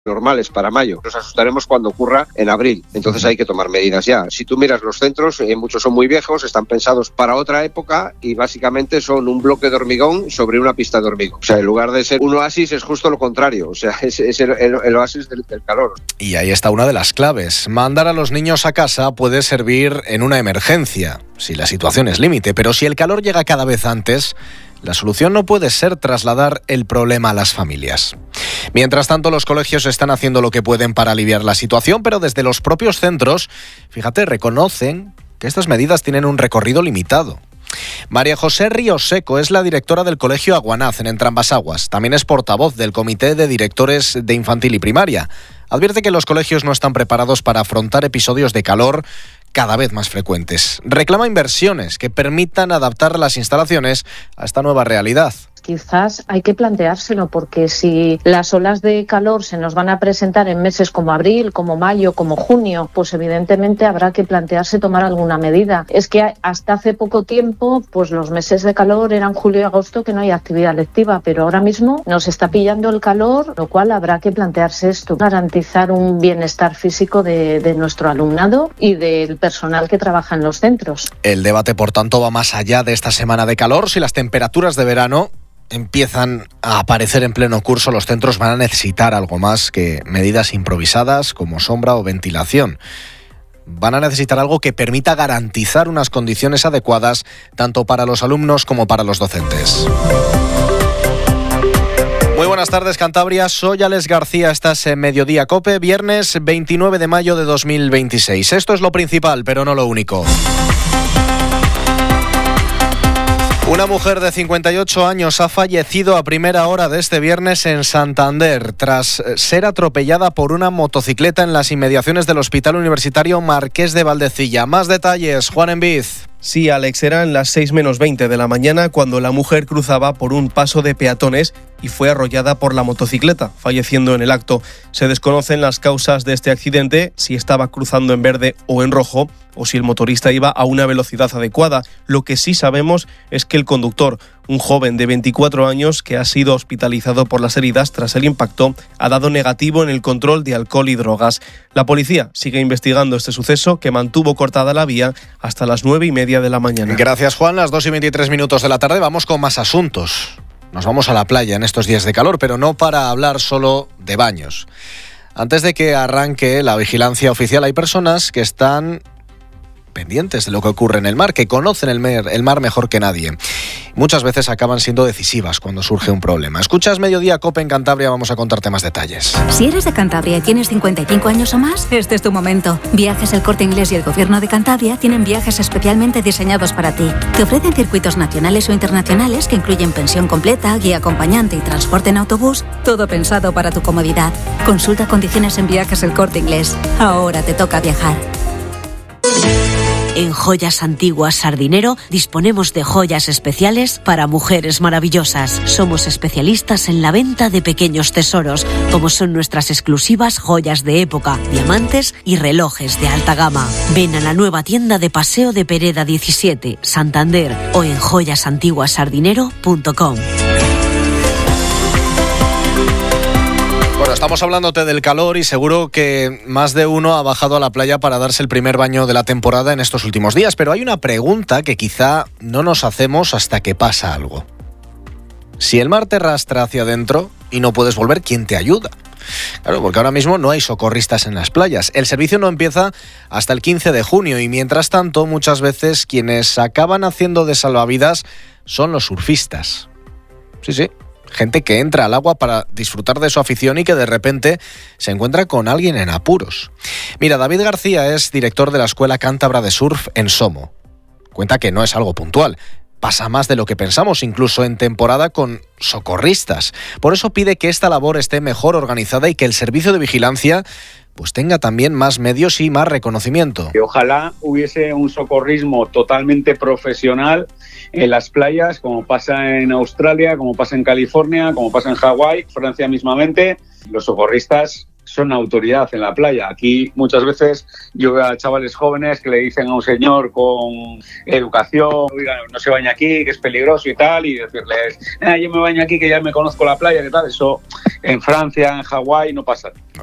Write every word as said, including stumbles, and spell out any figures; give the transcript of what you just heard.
normales para mayo. Nos asustaremos cuando ocurra en abril. Entonces hay que tomar medidas ya. Si tú miras los centros, eh, muchos son muy viejos, están pensados para otra época y básicamente son un bloque de hormigón sobre una pista de hormigón. O sea, en lugar de ser un oasis es justo lo contrario. O sea, es, es el, el, el oasis del, del calor. Y ahí está una de las claves. Mandar a los niños a casa puede servir en una emergencia, si la situación es límite, pero si el calor llega cada vez antes, la solución no puede ser trasladar el problema a las familias. Mientras tanto, los colegios están haciendo lo que pueden para aliviar la situación, pero desde los propios centros, fíjate, reconocen que estas medidas tienen un recorrido limitado. María José Ríoseco es la directora del Colegio Aguanaz en Entrambas-Aguas. También es portavoz del Comité de Directores de Infantil y Primaria. Advierte que los colegios no están preparados para afrontar episodios de calor cada vez más frecuentes. Reclama inversiones que permitan adaptar las instalaciones a esta nueva realidad. Quizás hay que planteárselo, porque si las olas de calor se nos van a presentar en meses como abril, como mayo, como junio, pues evidentemente habrá que plantearse tomar alguna medida. Es que hasta hace poco tiempo, pues los meses de calor eran julio y agosto, que no hay actividad lectiva, pero ahora mismo nos está pillando el calor, lo cual habrá que plantearse esto, garantizar un bienestar físico de, de nuestro alumnado y del personal que trabaja en los centros. El debate, por tanto, va más allá de esta semana de calor. Si las temperaturas de verano empiezan a aparecer en pleno curso, los centros van a necesitar algo más que medidas improvisadas como sombra o ventilación. Van a necesitar algo que permita garantizar unas condiciones adecuadas tanto para los alumnos como para los docentes. Muy buenas tardes, Cantabria. Soy Alex García. Estás en Mediodía COPE, viernes veintinueve de mayo de dos mil veintiséis. Esto es lo principal, pero no lo único. Una mujer de cincuenta y ocho años ha fallecido a primera hora de este viernes en Santander tras ser atropellada por una motocicleta en las inmediaciones del Hospital Universitario Marqués de Valdecilla. Más detalles, Juan Enviz. Sí, Alex, eran las seis menos veinte de la mañana cuando la mujer cruzaba por un paso de peatones y fue arrollada por la motocicleta, falleciendo en el acto. Se desconocen las causas de este accidente, si estaba cruzando en verde o en rojo, o si el motorista iba a una velocidad adecuada. Lo que sí sabemos es que el conductor, un joven de veinticuatro años que ha sido hospitalizado por las heridas tras el impacto, ha dado negativo en el control de alcohol y drogas. La policía sigue investigando este suceso, que mantuvo cortada la vía hasta las nueve y media de la mañana. Gracias, Juan. Las dos y veintitrés minutos de la tarde. Vamos con más asuntos. Nos vamos a la playa en estos días de calor, pero no para hablar solo de baños. Antes de que arranque la vigilancia oficial, hay personas que están pendientes de lo que ocurre en el mar, que conocen el mar, el mar mejor que nadie. Muchas veces acaban siendo decisivas cuando surge un problema. Escuchas Mediodía COPE en Cantabria, vamos a contarte más detalles. Si eres de Cantabria y tienes cincuenta y cinco años o más, este es tu momento. Viajes El Corte Inglés y el Gobierno de Cantabria tienen viajes especialmente diseñados para ti. Te ofrecen circuitos nacionales o internacionales que incluyen pensión completa, guía acompañante y transporte en autobús, todo pensado para tu comodidad. Consulta condiciones en Viajes El Corte Inglés. Ahora te toca viajar. En Joyas Antiguas Sardinero disponemos de joyas especiales para mujeres maravillosas. Somos especialistas en la venta de pequeños tesoros, como son nuestras exclusivas joyas de época, diamantes y relojes de alta gama. Ven a la nueva tienda de Paseo de Pereda diecisiete, Santander, o en joyas antiguas sardinero punto com. Bueno, estamos hablándote del calor y seguro que más de uno ha bajado a la playa para darse el primer baño de la temporada en estos últimos días, pero hay una pregunta que quizá no nos hacemos hasta que pasa algo. Si el mar te arrastra hacia adentro y no puedes volver, ¿quién te ayuda? Claro, porque ahora mismo no hay socorristas en las playas. El servicio no empieza hasta el quince de junio y mientras tanto muchas veces quienes acaban haciendo de salvavidas son los surfistas. Sí, sí. Gente que entra al agua para disfrutar de su afición y que de repente se encuentra con alguien en apuros. Mira, David García es director de la Escuela Cántabra de Surf en Somo. Cuenta que no es algo puntual. Pasa más de lo que pensamos, incluso en temporada con socorristas. Por eso pide que esta labor esté mejor organizada y que el servicio de vigilancia pues tenga también más medios y más reconocimiento. Que ojalá hubiese un socorrismo totalmente profesional en las playas, como pasa en Australia, como pasa en California, como pasa en Hawái, Francia mismamente. Los socorristas son autoridad en la playa. Aquí muchas veces yo veo a chavales jóvenes que le dicen a un señor con educación, oiga, no se baña aquí, que es peligroso y tal, y decirles, eh, yo me baño aquí que ya me conozco la playa, ¿qué tal? Eso en Francia, en Hawái no pasa.